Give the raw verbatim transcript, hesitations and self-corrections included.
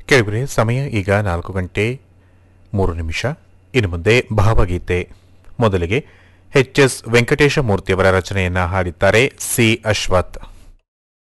ಕೇಳಿದ್ರೆ ಸಮಯ ಈಗ ನಾಲ್ಕು ಗಂಟೆ ಮೂರು ನಿಮಿಷ. ಇನ್ನು ಮುಂದೆ ಭಾವಗೀತೆ. ಮೊದಲಿಗೆ ಎಚ್ ಎಸ್ ವೆಂಕಟೇಶ ಮೂರ್ತಿಯವರ ರಚನೆಯನ್ನು ಹಾಡಿದ್ದಾರೆ ಸಿ ಅಶ್ವಥ್.